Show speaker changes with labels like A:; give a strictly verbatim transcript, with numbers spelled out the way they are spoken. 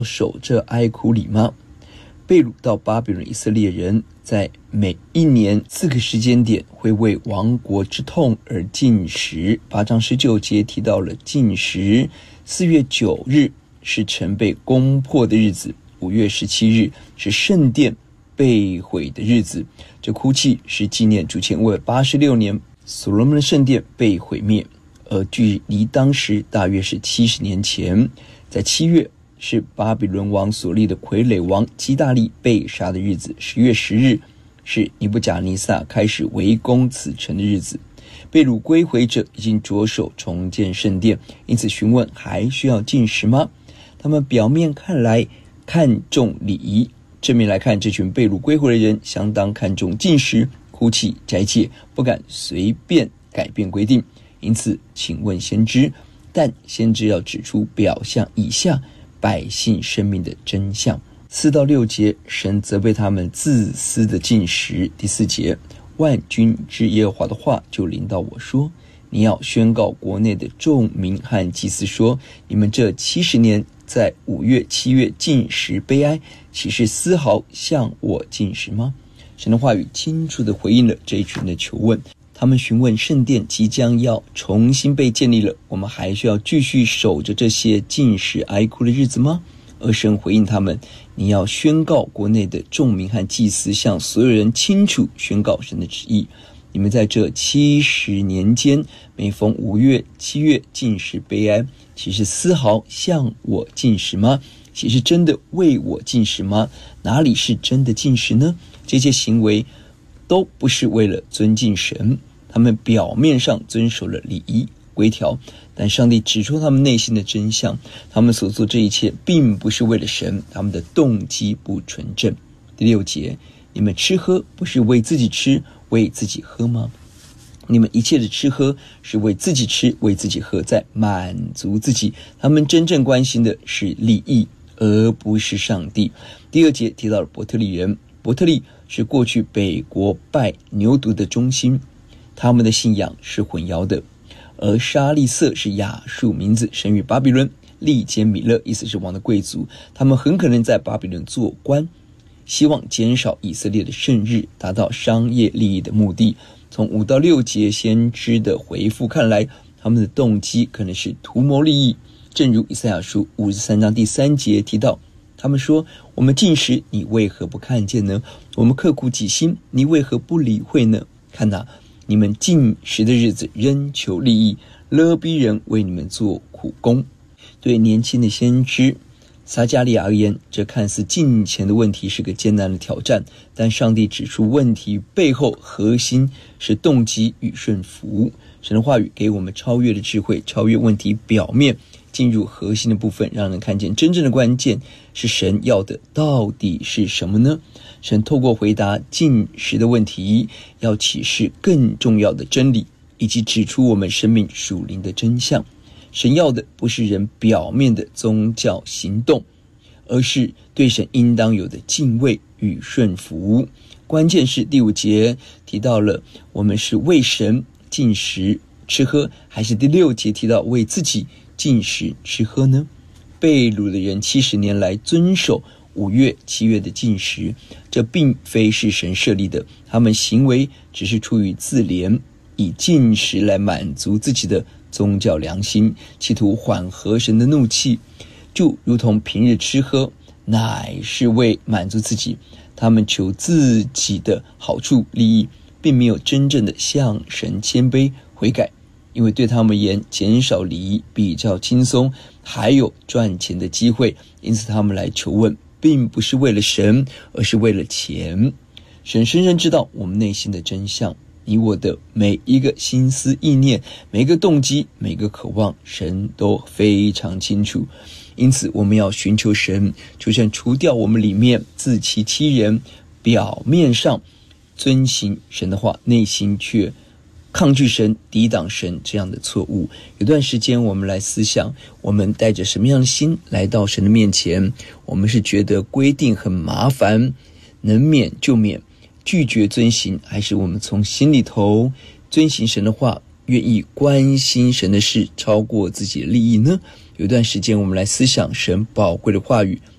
A: 守这哀哭礼吗？被掳到巴比伦以色列人在每一年四个时间点会为亡国之痛而禁食。八章十九节提到了禁食。四月九日是城被攻破的日子，五月十七日是圣殿被毁的日子。这哭泣是纪念主前为八十六年所罗门的圣殿被毁灭，而距离当时大约是七十年前。在七月是巴比伦王所立的傀儡王基大利被杀的日子，十月十日是尼布甲尼撒开始围攻此城的日子。被掳归回者已经着手重建圣殿，因此询问还需要禁食吗？他们表面看来看重礼仪，正面来看，这群被掳归回的人相当看重禁食、哭泣、斋戒，不敢随便改变规定。因此请问先知，但先知要指出表象以下百姓生命的真相。四到六节，神责备他们自私的禁食。第四节，万军之耶和华的话就临到我说，你要宣告国内的众民和祭司说，你们这七十年在五月七月禁食悲哀，岂是丝毫向我禁食吗？神的话语清楚地回应了这一群的求问。他们询问圣殿即将要重新被建立了，我们还需要继续守着这些禁食哀哭的日子吗？而神回应他们，你要宣告国内的众民和祭司向所有人清楚宣告神的旨意。你们在这七十年间，每逢五月七月禁食悲哀，岂是丝毫向我禁食吗？岂是真的为我禁食吗？哪里是真的禁食呢？这些行为都不是为了尊敬神，他们表面上遵守了礼仪规条，但上帝指出他们内心的真相，他们所做这一切并不是为了神，他们的动机不纯正。第六节，你们吃喝不是为自己吃为自己喝吗？你们一切的吃喝是为自己吃为自己喝，在满足自己。他们真正关心的是利益，而不是上帝。第二节提到了伯特利人，伯特利是过去北国拜牛犊的中心，他们的信仰是混淆的。而沙利色是亚述名字，生于巴比伦，利坚米勒意思是王的贵族，他们很可能在巴比伦做官，希望减少以色列的圣日，达到商业利益的目的。从五到六节先知的回复看来，他们的动机可能是图谋利益。正如以赛亚书五十三章第三节提到，他们说，我们禁食，你为何不看见呢？我们刻苦己心，你为何不理会呢？看哪，你们禁食的日子仍求利益，勒逼人为你们做苦工。对年轻的先知撒迦利亚而言，这看似金钱的问题是个艰难的挑战，但上帝指出问题背后核心是动机与顺服。神的话语给我们超越的智慧，超越问题表面，进入核心的部分，让人看见真正的关键是神要的到底是什么呢？神透过回答禁食的问题，要启示更重要的真理，以及指出我们生命属灵的真相。神要的不是人表面的宗教行动，而是对神应当有的敬畏与顺服。关键是第五节提到了我们是为神禁食吃喝，还是第六节提到为自己禁食吃喝呢？被掳的人七十年来遵守五月七月的禁食，这并非是神设立的，他们行为只是出于自怜，以禁食来满足自己的宗教良心，企图缓和神的怒气，就如同平日吃喝乃是为满足自己，他们求自己的好处利益，并没有真正的向神谦卑悔改。因为对他们而言，减少礼仪比较轻松，还有赚钱的机会，因此他们来求问，并不是为了神，而是为了钱。神深深知道我们内心的真相，你我的每一个心思意念，每一个动机，每个渴望，神都非常清楚。因此我们要寻求神，求神除掉我们里面自欺欺人，表面上遵行神的话，内心却抗拒神、抵挡神这样的错误。有段时间我们来思想，我们带着什么样的心来到神的面前？我们是觉得规定很麻烦，能免就免，拒绝遵行，还是我们从心里头遵行神的话，愿意关心神的事超过自己的利益呢？ 有段时间我们来思想神宝贵的话语，